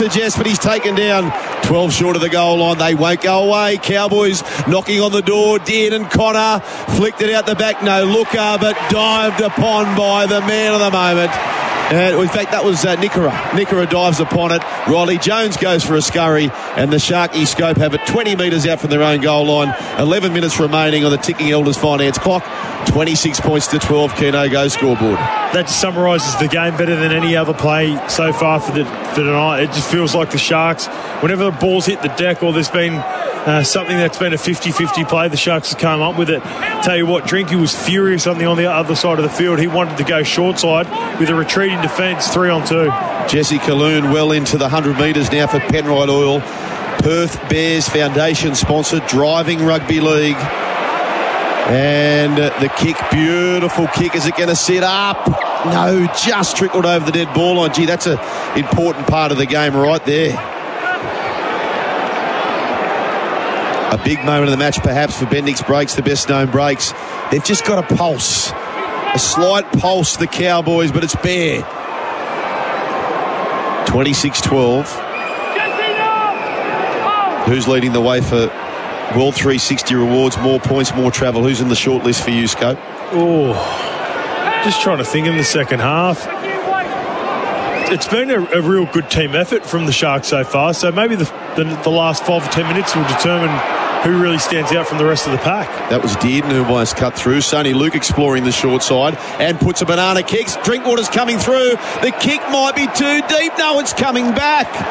suggest, but he's taken down 12 short of the goal line. They won't go away. Cowboys knocking on the door. Dean and Connor flicked it out the back. No looker, but dived upon by the man of the moment. In fact, that was Nickera. Nickera dives upon it. Riley Jones goes for a scurry, and the Sharky Scope have it 20 metres out from their own goal line. 11 minutes remaining on the ticking Elders finance clock. 26 points to 12. Keno goes scoreboard. That just summarises the game better than any other play so far for tonight. It just feels like the Sharks, whenever the ball's hit the deck or there's been something that's been a 50-50 play, the Sharks have come up with it. Tell you what, Drinky was furious on the other side of the field. He wanted to go short side with a retreating defence, 3-on-2. Jesse Colloon well into the 100 metres now for Penrite Oil. Perth Bears Foundation sponsored, driving rugby league. And the kick, beautiful kick. Is it going to set up? No, just trickled over the dead ball line. Gee, that's an important part of the game right there. A big moment of the match perhaps for Bendix Breaks, the best known breaks. They've just got a pulse. A slight pulse, the Cowboys, but it's bare. 26-12. Who's leading the way for World 360 rewards? More points, more travel. Who's in the short list for you, Scope? Oh, just trying to think in the second half. It's been a real good team effort from the Sharks so far, so maybe the last 5 or 10 minutes will determine who really stands out from the rest of the pack. That was Dearden who almost cut through. Sonny Luke exploring the short side and puts a banana kick. Drinkwater's coming through. The kick might be too deep. No, it's coming back.